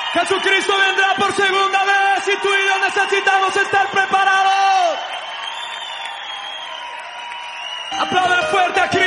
Jesucristo vendrá por segunda vez y tú y yo necesitamos estar preparados. Aplaudan fuerte aquí.